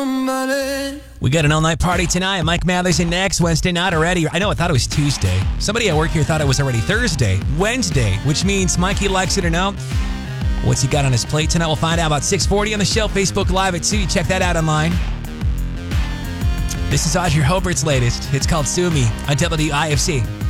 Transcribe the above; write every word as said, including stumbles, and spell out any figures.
somebody. We got an all-night party tonight. Mike Mathers in next. Wednesday night already. I know, I thought it was Tuesday. Somebody at work here thought it was already Thursday. Wednesday, which means Mikey likes it or no. What's he got on his plate tonight? We'll find out about six forty on the show. Facebook Live at two. You check that out online. This is Audrey Hobart's latest. It's called Sue Me on W I F C.